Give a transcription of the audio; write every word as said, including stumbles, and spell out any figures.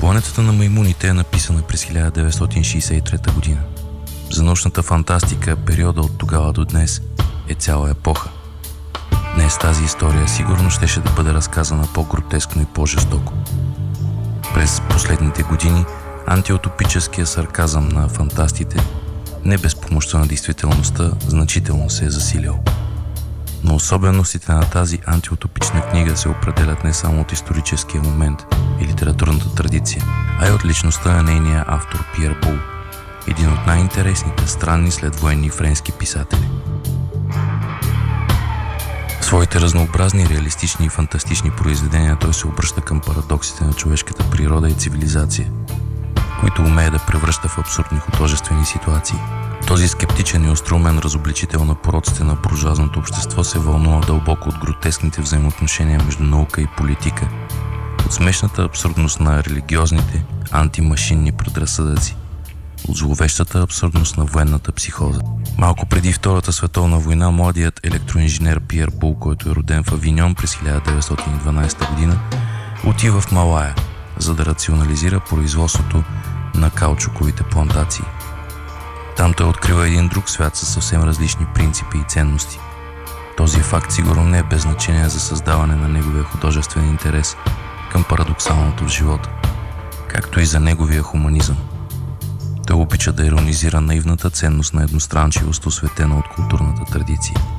Планетата на маймуните е написана през хиляда деветстотин шейсет и трета година. За научната фантастика периода от тогава до днес е цяла епоха. Днес тази история сигурно щеше да бъде разказана по-гротескно и по-жестоко. През последните години антиутопическия сарказъм на фантастите, не без помощта на действителността, значително се е засилил. Но особеностите на тази антиутопична книга се определят не само от историческия момент и литературната традиция, а и от личността на нейния автор Пиер Бул, един от най-интересните странни следвоенни френски писатели. В своите разнообразни, реалистични и фантастични произведения той се обръща към парадоксите на човешката природа и цивилизация, които умее да превръща в абсурдни художествени ситуации. Този скептичен и остроумен разобличител на пороците на буржоазното общество се вълнува дълбоко от гротескните взаимоотношения между наука и политика, от смешната абсурдност на религиозните антимашинни предразсъдъци, от зловещата абсурдност на военната психоза. Малко преди Втората световна война, младият електроинженер Пиер Бул, който е роден в Авиньон през хиляда деветстотин и дванадесета година, отива в Малая, за да рационализира производството на каучуковите плантации. Там той открива един друг свят със съвсем различни принципи и ценности. Този факт сигурно не е без значение за създаване на неговия художествен интерес към парадоксалното в живота, както и за неговия хуманизъм. Той обича да иронизира наивната ценност на едностранчивост, осветена от културната традиция.